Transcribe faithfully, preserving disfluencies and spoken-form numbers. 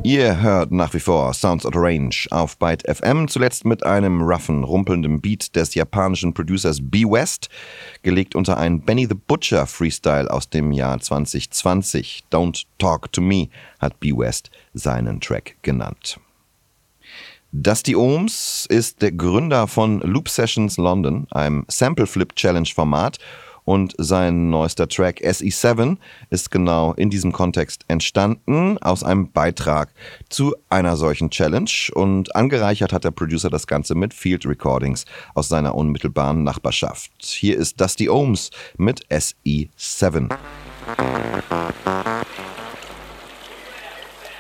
Ihr hört nach wie vor Sounds Out of Range auf Byte F M, zuletzt mit einem roughen, rumpelnden Beat des japanischen Producers B West, gelegt unter einen Benny the Butcher Freestyle aus dem Jahr zwanzig zwanzig. Don't Talk to Me hat B West seinen Track genannt. Dusty Ohms ist der Gründer von Loop Sessions London, einem Sample Flip Challenge Format, und sein neuester Track S E sieben ist genau in diesem Kontext entstanden, aus einem Beitrag zu einer solchen Challenge, und angereichert hat der Producer das Ganze mit Field Recordings aus seiner unmittelbaren Nachbarschaft. Hier ist Dusty Ohms mit S E sieben.